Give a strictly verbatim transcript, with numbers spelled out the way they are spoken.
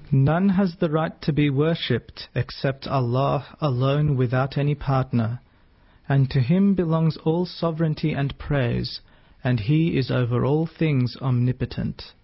None has the right to be worshipped except Allah alone without any partner, and to Him belongs all sovereignty and praise, and He is over all things omnipotent.